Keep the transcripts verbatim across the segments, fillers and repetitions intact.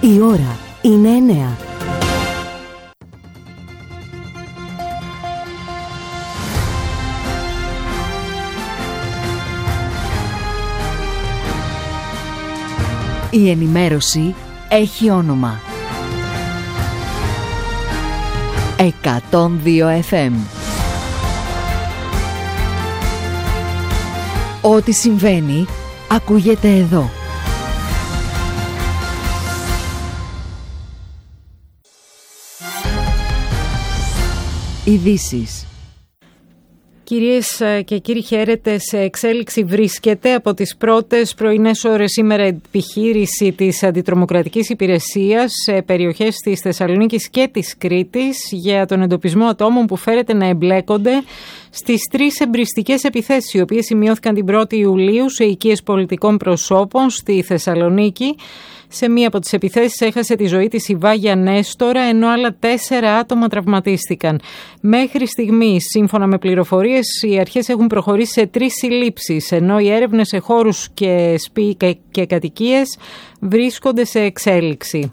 Η ώρα είναι εννέα. Η ενημέρωση έχει όνομα. εκατόν δύο εφ εμ. Ό,τι συμβαίνει ακούγεται εδώ. Ειδήσεις. Κυρίες και κύριοι, χαίρετε. Σε εξέλιξη βρίσκεται από τις πρώτες πρωινές ώρες σήμερα επιχείρηση της Αντιτρομοκρατικής Υπηρεσίας σε περιοχές της Θεσσαλονίκης και της Κρήτης για τον εντοπισμό ατόμων που φέρεται να εμπλέκονται στις τρεις εμπριστικές επιθέσεις, οι οποίες σημειώθηκαν την πρώτη Ιουλίου σε οικίες πολιτικών προσώπων στη Θεσσαλονίκη. Σε μία από τις επιθέσεις έχασε τη ζωή της η Βάγια Νέστορα, ενώ άλλα τέσσερα άτομα τραυματίστηκαν. Μέχρι στιγμής, σύμφωνα με πληροφορίες, οι αρχές έχουν προχωρήσει σε τρεις συλλήψεις, ενώ οι έρευνες σε χώρους και, σπί, και, και κατοικίες βρίσκονται σε εξέλιξη.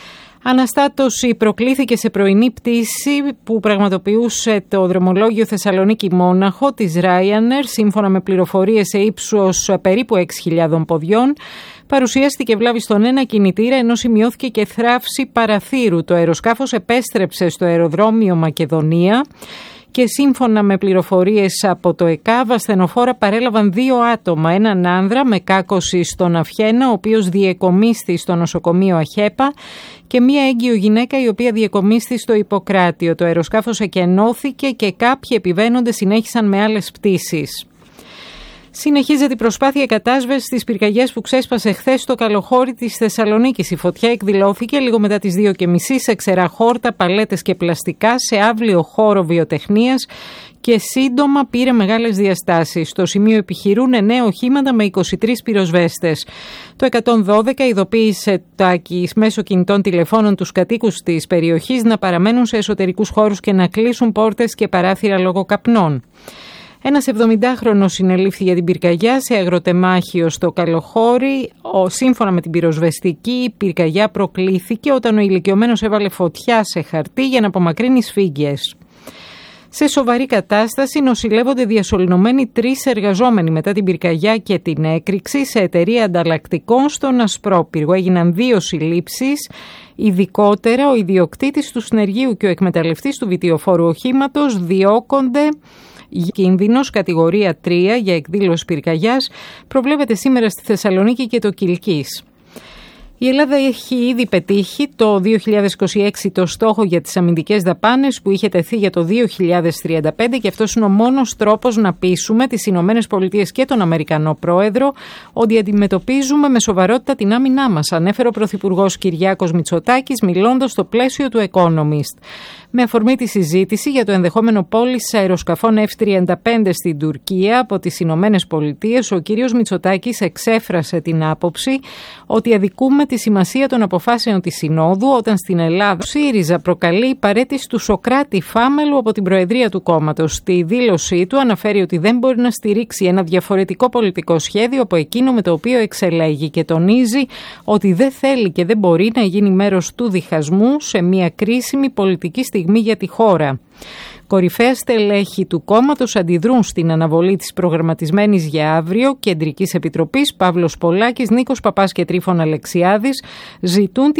Αναστάτωση προκλήθηκε σε πρωινή πτήση που πραγματοποιούσε το δρομολόγιο Θεσσαλονίκη-Μόναχο της Ryanair, σύμφωνα με πληροφορίες σε ύψος περίπου έξι χιλιάδες ποδιών. Παρουσιάστηκε βλάβη στον ένα κινητήρα, ενώ σημειώθηκε και θράψη παραθύρου. Το αεροσκάφος επέστρεψε στο αεροδρόμιο Μακεδονία και σύμφωνα με πληροφορίες από το ΕΚΑΒ, ασθενοφόρα παρέλαβαν δύο άτομα. Έναν άνδρα με κάκωση στον Αυχένα, ο οποίος διεκομίστη στο νοσοκομείο Αχέπα, και μία έγκυο γυναίκα η οποία διεκομίστη στο Ιπποκράτιο. Το αεροσκάφος εκενώθηκε και κάποιοι επιβαίνοντες συνέχισαν με άλλες πτήσεις. Συνεχίζεται η προσπάθεια κατάσβεσης της πυρκαγιάς που ξέσπασε χθες στο Καλοχώρι της Θεσσαλονίκης. Η φωτιά εκδηλώθηκε λίγο μετά τις δύο και μισή σε ξερά χόρτα, παλέτες και πλαστικά σε αύλιο χώρο βιοτεχνίας και σύντομα πήρε μεγάλες διαστάσεις. Στο σημείο επιχειρούν εννέα οχήματα με είκοσι τρεις πυροσβέστες. Το εκατόν δώδεκα ειδοποίησε μέσω κινητών τηλεφώνων τους κατοίκους της περιοχής να παραμένουν σε εσωτερικούς χώρους και να κλείσουν πόρτες και παράθυρα λόγω καπνών. Ένας εβδομηντάχρονος συνελήφθη για την πυρκαγιά σε αγροτεμάχιο στο Καλοχώρι. Ο, σύμφωνα με την πυροσβεστική, η πυρκαγιά προκλήθηκε όταν ο ηλικιωμένος έβαλε φωτιά σε χαρτί για να απομακρύνει σφίγγιες. Σε σοβαρή κατάσταση νοσηλεύονται διασωληνωμένοι τρεις εργαζόμενοι μετά την πυρκαγιά και την έκρηξη σε εταιρεία ανταλλακτικών στον Ασπρόπυργο. Έγιναν δύο συλλήψεις. Ειδικότερα, ο ιδιοκτήτης του συνεργείου και ο εκμεταλλευτής του βιτιοφόρου οχήματος διώκονται. Κίνδυνος κατηγορία τρία για εκδήλωση πυρκαγιάς προβλέπεται σήμερα στη Θεσσαλονίκη και το Κιλκής. Η Ελλάδα έχει ήδη πετύχει το δύο χιλιάδες είκοσι έξι το στόχο για τις αμυντικές δαπάνες που είχε τεθεί για το δύο χιλιάδες τριάντα πέντε και αυτός είναι ο μόνος τρόπος να πείσουμε τις Ηνωμένες Πολιτείες και τον Αμερικανό Πρόεδρο ότι αντιμετωπίζουμε με σοβαρότητα την άμυνά μας, ανέφερε ο Πρωθυπουργός Κυριάκος Μητσοτάκης μιλώντας στο πλαίσιο του Economist. Με αφορμή τη συζήτηση για το ενδεχόμενο πώληση αεροσκαφών εφ τριάντα πέντε στην Τουρκία από τις Ηνωμένες Πολιτείες, ο κύριος Μητσοτάκης εξέφρασε την άποψη ότι αδικούμε τη σημασία των αποφάσεων της Συνόδου όταν στην Ελλάδα ο ΣΥΡΙΖΑ προκαλεί παραίτηση του Σωκράτη Φάμελου από την Προεδρία του κόμματος. Στη δήλωσή του αναφέρει ότι δεν μπορεί να στηρίξει ένα διαφορετικό πολιτικό σχέδιο από εκείνο με το οποίο εξελέγει και τονίζει ότι δεν θέλει και δεν μπορεί να γίνει μέρος του διχασμού σε μια κρίσιμη πολιτική στιγμή για τη χώρα. Κορυφαία στελέχη του κόμματος αντιδρούν στην αναβολή της προγραμματισμένης για αύριο Κεντρικής Επιτροπής. Παύλος Πολάκης, Νίκος Παπάς και Τρίφων Αλεξιάδης ζητούν